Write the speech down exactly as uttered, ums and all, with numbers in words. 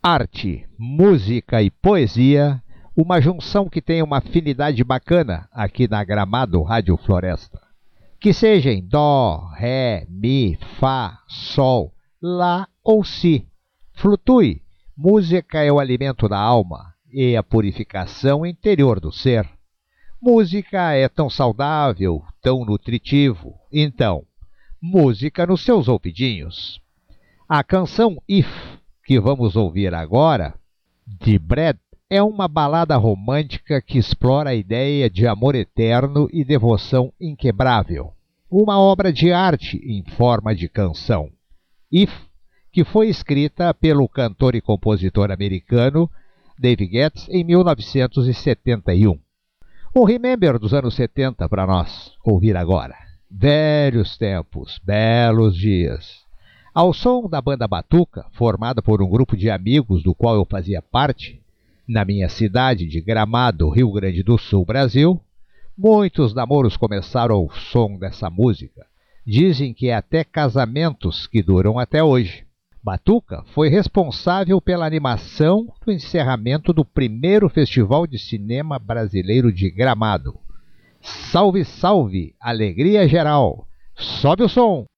Arte, música e poesia, uma junção que tem uma afinidade bacana aqui na Gramado Rádio Floresta. Que seja em dó, ré, mi, fá, sol, lá ou si. Flutue, música é o alimento da alma e a purificação interior do ser. Música é tão saudável, tão nutritivo. Então, música nos seus ouvidinhos. A canção If, que vamos ouvir agora, de Brad, é uma balada romântica que explora a ideia de amor eterno e devoção inquebrável. Uma obra de arte em forma de canção. If, que foi escrita pelo cantor e compositor americano Dave Getz em mil novecentos e setenta e um. Um remember dos anos setenta para nós ouvir agora. Velhos tempos, belos dias. Ao som da banda Batuca, formada por um grupo de amigos do qual eu fazia parte, na minha cidade de Gramado, Rio Grande do Sul, Brasil, muitos namoros começaram ao som dessa música. Dizem que é até casamentos que duram até hoje. Batuca foi responsável pela animação do encerramento do primeiro Festival de Cinema Brasileiro de Gramado. Salve, salve! Alegria geral! Sobe o som!